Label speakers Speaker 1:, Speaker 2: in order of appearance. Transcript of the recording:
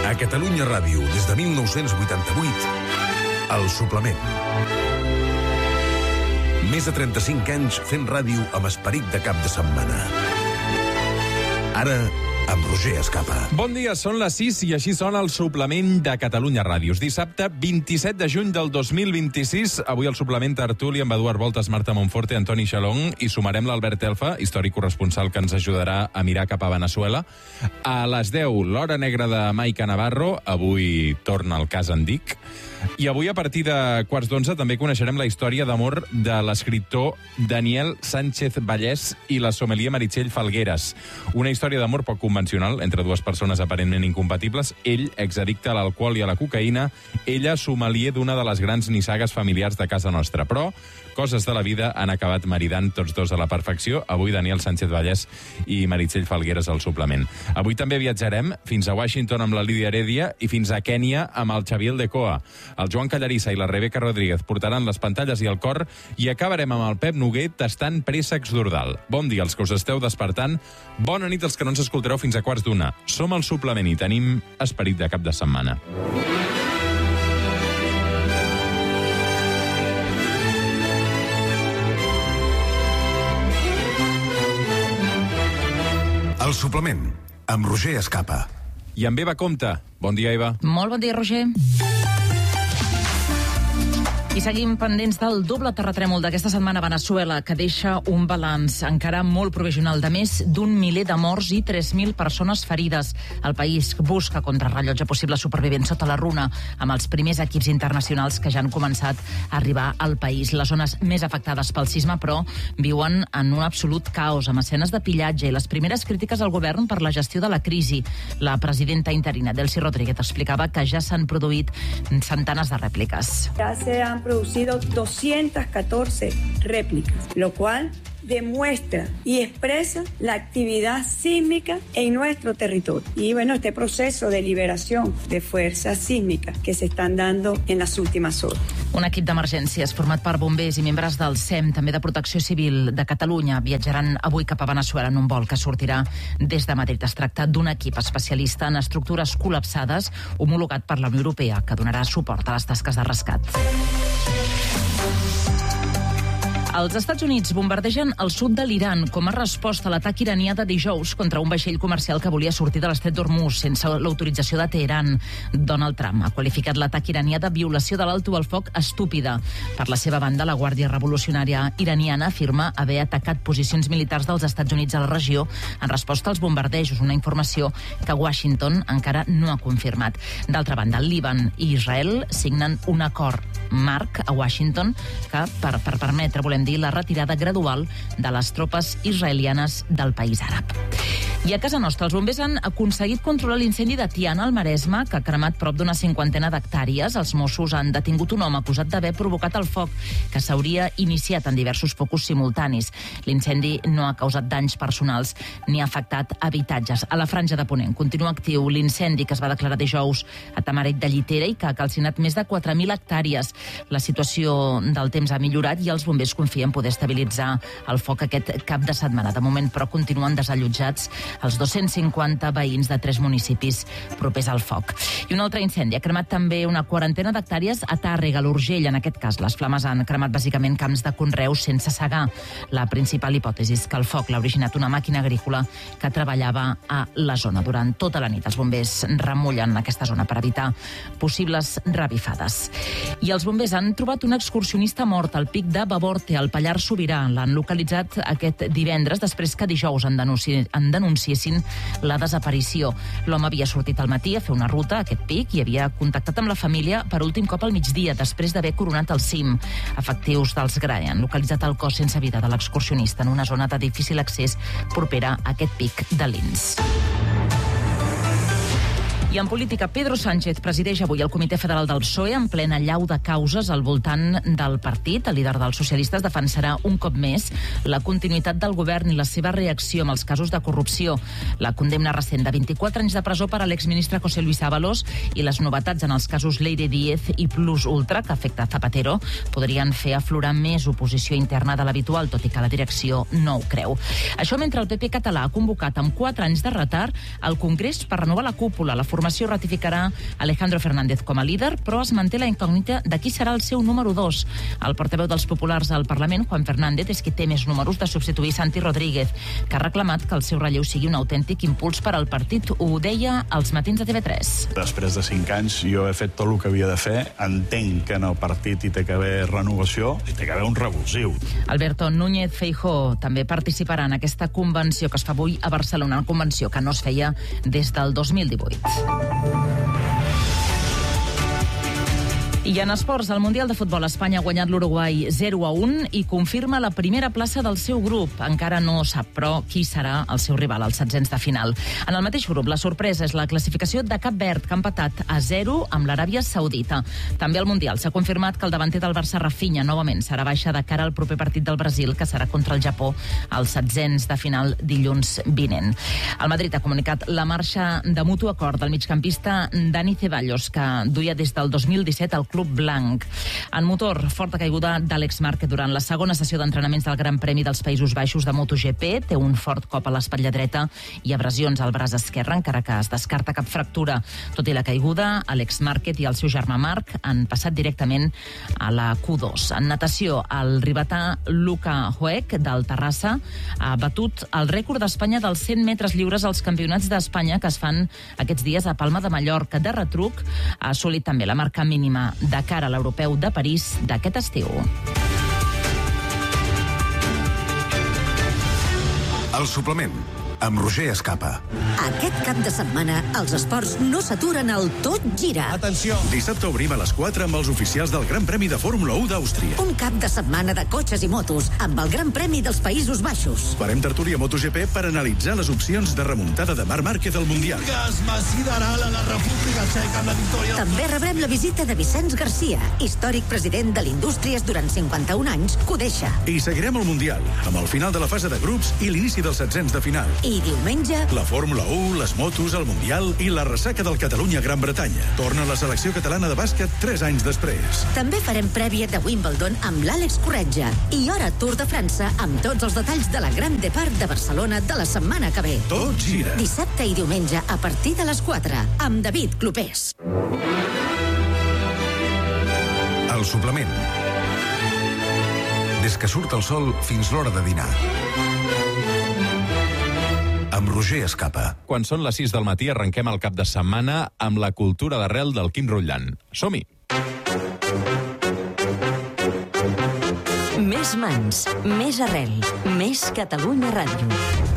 Speaker 1: A Catalunya Ràdio, des de 1988, El Suplement. Més de 35 anys fent ràdio amb esperit de cap de setmana. Ara, amb Roger Escapa.
Speaker 2: Bon dia, són les 6 i així sona el Suplement de Catalunya Ràdio. Dissabte, 27 de juny del 2026. Avui el Suplement tertúlia amb Eduard Voltas, Marta Monforte, Antoni Xalong i sumarem l'Albert Elfa, històric corresponsal que ens ajudarà a mirar cap a Veneçuela. A les 10, l'Hora Negra de Maica Navarro. Avui torna el cas Andic. I avui, a partir de 11:15, també coneixerem la història d'amor de l'escriptor Daniel Sánchez Vallès i la sommelier Meritxell Falgueres. Una història d'amor poc convencional entre dues persones aparentment incompatibles. Ell, exaddicte a l'alcohol i a la cocaïna, ella, sommelier d'una de les grans nissagues familiars de casa nostra. Però coses de la vida han acabat maridant tots dos a la perfecció. Avui Daniel Sánchez Vallès i Meritxell Falgueres al Suplement. Avui també viatjarem fins a Washington amb la Lídia Heredia i fins a Kènia amb el Xavier Aldecoa. El Joan Callarissa i la Rebeca Rodríguez portaran les pantalles i el cor i acabarem amb el Pep Noguer tastant préssecs d'Ordal. Bon dia als que us esteu despertant. Bona nit als que no ens escoltareu fins a 12:15. Som al Suplement i tenim esperit de cap de setmana.
Speaker 1: El Suplement, amb Roger Escapa.
Speaker 2: I amb Eva Compte. Bon dia, Eva.
Speaker 3: Molt bon dia, Roger. I seguim pendents del doble terratrèmol d'aquesta setmana a Veneçuela, que deixa un balanç encara molt provisional de més d'un miler de morts i 3.000 persones ferides. El país busca contrarrellotge possibles supervivents sota la runa, amb els primers equips internacionals que ja han començat a arribar al país. Les zones més afectades pel sisme, però, viuen en un absolut caos, amb escenes de pillatge i les primeres crítiques al govern per la gestió de la crisi. La presidenta interina, Delcy Rodríguez, explicava que ja s'han produït centenes de rèpliques.
Speaker 4: Ja se han producido 214 réplicas, lo cual demuestra y expresa la actividad sísmica en nuestro territorio. Y bueno, este proceso de liberación de fuerzas sísmicas que se están dando en las últimas horas.
Speaker 3: Un equip d'emergències format per bombers i membres del SEM, també de Protecció Civil de Catalunya, viatjaran avui cap a Veneçuela en un vol que sortirà des de Madrid. Es tracta d'un equip especialista en estructures col·lapsades homologat per la Unió Europea, que donarà suport a les tasques de rescat. Els Estats Units bombardegen el sud de l'Iran com a resposta a l'atac iranià de dijous contra un vaixell comercial que volia sortir de l'estret d'Hormuz sense l'autorització de Teheran. Donald Trump ha qualificat l'atac iranià de violació de l'alto al foc estúpida. Per la seva banda, la Guàrdia Revolucionària iraniana afirma haver atacat posicions militars dels Estats Units a la regió en resposta als bombardejos, una informació que Washington encara no ha confirmat. D'altra banda, el Líban i Israel signen un acord marc a Washington que per permetre, volem dir, la retirada gradual de les tropes israelianes del país àrab. I a casa nostra, els bombers han aconseguit controlar l'incendi de Tiana, al Maresme, que ha cremat prop d'una 50 d'hectàrees. Els Mossos han detingut un home acusat d'haver provocat el foc, que s'hauria iniciat en diversos focus simultanis. L'incendi no ha causat danys personals ni ha afectat habitatges. A la Franja de Ponent continua actiu l'incendi que es va declarar dijous a Tamarit de Llitera i que ha calcinat més de 4.000 hectàrees. La situació del temps ha millorat i els bombers confien poder estabilitzar el foc aquest cap de setmana. De moment, però, continuen desallotjats els 250 veïns de 3 municipis propers al foc. I un altre incendi ha cremat també una 40 d'hectàrees a Tàrrega, a l'Urgell. En aquest cas, les flames han cremat bàsicament camps de conreus sense segar. La principal hipòtesi és que el foc l'ha originat una màquina agrícola que treballava a la zona. Durant tota la nit, els bombers remullen aquesta zona per evitar possibles revifades. I els bombers han trobat un excursionista mort al pic de Baborte, al Pallars Sobirà. L'han localitzat aquest divendres després que dijous en denunciessin la desaparició. L'home havia sortit al matí a fer una ruta a aquest pic i havia contactat amb la família per últim cop al migdia, després d'haver coronat el cim. Efectius dels GRAE han localitzat el cos sense vida de l'excursionista en una zona de difícil accés propera a aquest pic de Lins. I en política, Pedro Sánchez presideix avui el Comitè Federal del PSOE en plena allau de causes al voltant del partit. El líder dels socialistes defensarà un cop més la continuïtat del govern i la seva reacció amb els casos de corrupció. La condemna recent de 24 anys de presó per a l'exministre José Luis Ábalos i les novetats en els casos Leire Díez i Plus Ultra, que afecta Zapatero, podrien fer aflorar més oposició interna de l'habitual, tot i que la direcció no ho creu. Això mentre el PP català ha convocat amb 4 anys de retard el Congrés per renovar la cúpula, la formació formació ratificarà Alejandro Fernández com a líder, però es manté la incògnita de qui serà el seu número 2. El portaveu dels populars al Parlament, Juan Fernández, és qui té més números de substituir Santi Rodríguez, que ha reclamat que el seu relleu sigui un autèntic impuls per al partit. Ho deia als matins de TV3.
Speaker 5: Després de 5 anys jo he fet tot el que havia de fer. Entenc que en el partit hi té que haver renovació, hi té que haver un revulsiu.
Speaker 3: Alberto Núñez Feijóo també participarà en aquesta convenció que es fa avui a Barcelona, una convenció que no es feia des del 2018. I en esports, el Mundial de Futbol, Espanya ha guanyat l'Uruguai 0-1 i confirma la primera plaça del seu grup. Encara no sap, però, qui serà el seu rival als setzents de final. En el mateix grup, la sorpresa és la classificació de Cap Verd, que ha empatat a 0 amb l'Aràbia Saudita. També al Mundial s'ha confirmat que el davanter del Barça, Rafinha, novament serà baixa de cara al proper partit del Brasil, que serà contra el Japó als setzents de final dilluns vinent. El Madrid ha comunicat la marxa de mutu acord del migcampista Dani Ceballos, que duia des del 2017 al club blanc. En motor, forta caiguda d'Àlex Márquez durant la segona sessió d'entrenaments del Gran Premi dels Països Baixos de MotoGP. Té un fort cop a l'espatlla dreta i abrasions al braç esquerre, encara que es descarta cap fractura. Tot i la caiguda, Àlex Márquez i el seu germà Marc han passat directament a la Q2. En natació, el ribetà Luka Hoek, del Terrassa, ha batut el rècord d'Espanya dels 100 metres lliures als campionats d'Espanya que es fan aquests dies a Palma de Mallorca. De retruc, ha assolit també la marca mínima de cara a l'Europeu de París d'aquest estiu.
Speaker 1: El suplement, amb Roger Escapa.
Speaker 6: Aquest cap de setmana, els esports no s'aturen al Tot Gira.
Speaker 7: Atenció!
Speaker 1: Dissabte obrim a les 4 amb els oficials del Gran Premi de Fórmula 1 d'Àustria.
Speaker 6: Un cap de setmana de cotxes i motos, amb el Gran Premi dels Països Baixos.
Speaker 1: Farem tertúlia MotoGP per analitzar les opcions de remuntada de Marc Márquez al Mundial.
Speaker 7: Gas sideral a la República Txeca amb la victòria.
Speaker 6: També rebrem la visita de Vicenç Garcia, històric president de l'Indústries durant 51 anys, que ho deixa.
Speaker 1: I seguirem el Mundial, amb el final de la fase de grups i l'inici dels setzents de final.
Speaker 6: I diumenge,
Speaker 1: La Fórmula 1, les motos, el Mundial i la ressaca del Catalunya-Gran Bretanya. Torna la selecció catalana de bàsquet 3 anys després.
Speaker 6: també farem prèvia de Wimbledon amb l'Àlex Corretja i hora Tour de França amb tots els detalls de la Gran Depart de Barcelona de la setmana que ve.
Speaker 1: Tot gira.
Speaker 6: Dissabte i diumenge a partir de les 4 amb David Clopés.
Speaker 1: El suplement. Des que surt el sol fins l'hora de dinar. Amb Roger Escapa.
Speaker 2: Quan són les 6 del matí arrenquem el cap de setmana amb la cultura d'arrel del Quim Rotllan. Som-hi!
Speaker 8: Més mans, més arrel, més Catalunya Ràdio.